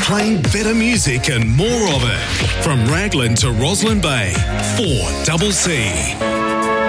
Playing better music and more of it. From Raglan to Roslyn Bay. 4CC.